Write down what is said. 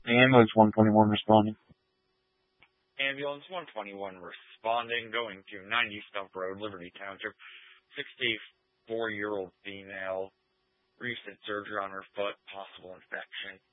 Ambulance 121 responding. Ambulance 121 responding, going to 90 Stump Road, Liberty Township. 64-year-old female, recent surgery on her foot, possible infection.